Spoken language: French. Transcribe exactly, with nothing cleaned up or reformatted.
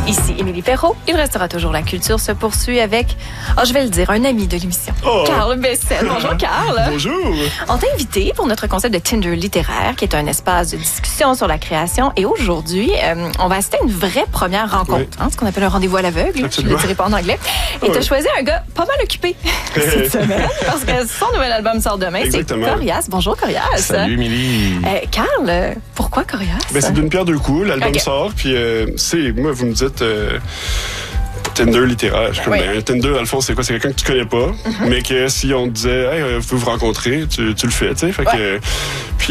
Ici Émilie Perrault. Il restera toujours la culture se poursuit avec, oh, je vais le dire, un ami de l'émission, oh. Carl Bessette. Bonjour Carl. Bonjour. On t'a invité pour notre concept de Tinder littéraire, qui est un espace de discussion sur la création. Et aujourd'hui, euh, on va assister à une vraie première rencontre, oui. hein, ce qu'on appelle un rendez-vous à l'aveugle. Je ne le dirai pas en anglais. Et oui. tu as choisi un gars pas mal occupé cette semaine, parce que son nouvel album sort demain. Exactement. C'est Corias. Bonjour Corias. Salut Émilie. Euh, Carl, pourquoi Corias? Ben, c'est d'une pierre deux coups. L'album okay. sort, puis euh, c'est, moi, vous me dites... Euh, Tinder littéraire. Je suis comme, oui. ben, un Tinder, dans le fond, c'est quoi? C'est quelqu'un que tu connais pas, mm-hmm. mais que si on te disait, hey, vous pouvez vous rencontrer, tu, tu le fais, tu sais. Fait ouais. que, puis